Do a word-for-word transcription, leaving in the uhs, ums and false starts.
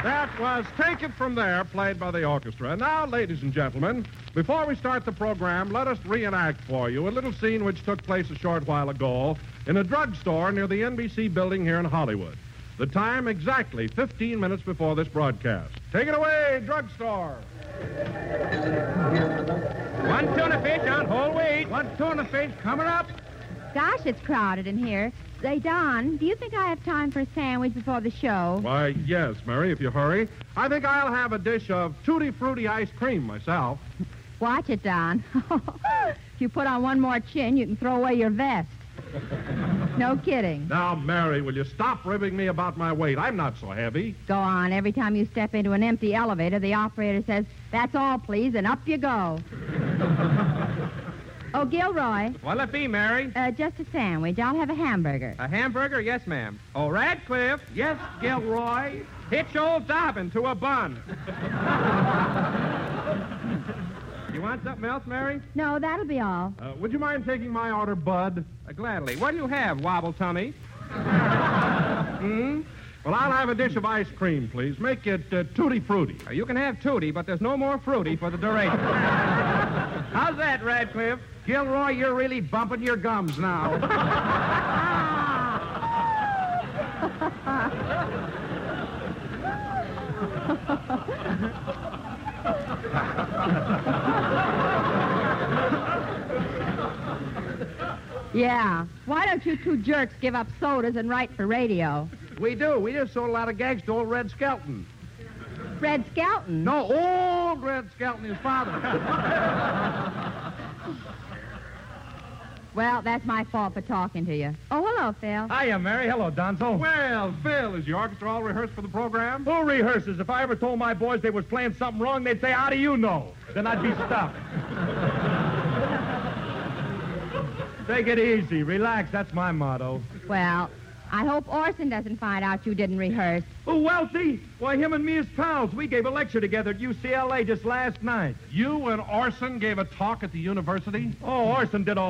That was Take It From There, played by the orchestra. And now, ladies and gentlemen, before we start the program, let us reenact for you a little scene which took place a short while ago in a drugstore near the N B C building here in Hollywood. The time exactly fifteen minutes before this broadcast. Take it away, drugstore. One tuna fish on whole wheat. One tuna fish coming up. Gosh, it's crowded in here. Say, Don, do you think I have time for a sandwich before the show? Why, yes, Mary, if you hurry. I think I'll have a dish of Tutti Frutti ice cream myself. Watch it, Don. If you put on one more chin, you can throw away your vest. No kidding. Now, Mary, will you stop ribbing me about my weight? I'm not so heavy. Go on. Every time you step into an empty elevator, the operator says, "That's all, please," and up you go. Oh, Gilroy. What'll it be, Mary? Uh, just a sandwich. I'll have a hamburger. A hamburger? Yes, ma'am. Oh, Radcliffe. Yes, Gilroy. Hitch old Dobbin to a bun. You want something else, Mary? No, that'll be all. Uh, would you mind taking my order, Bud? Uh, gladly. What do you have, Wobble Tummy? Hmm? Well, I'll have a dish of ice cream, please. Make it uh, Tutti Frutti. Uh, you can have Tutti, but there's no more fruity for the duration. How's that, Radcliffe? Gilroy, you're really bumping your gums now. Yeah. Why don't you two jerks give up sodas and write for radio? We do. We just sold a lot of gags to old Red Skelton. Red Skelton? No, old Red Skelton, his father. Well, that's my fault for talking to you. Oh, hello, Phil. Hiya, Mary. Hello, Donzo. Well, Phil, is your orchestra all rehearsed for the program? Who rehearses? If I ever told my boys they was playing something wrong, they'd say, "How do you know?" Then I'd be stuck. Take it easy. Relax. That's my motto. Well, I hope Orson doesn't find out you didn't rehearse. Oh, Wealthy? Why, him and me is pals. We gave a lecture together at U C L A just last night. You and Orson gave a talk at the university? Oh, Orson did all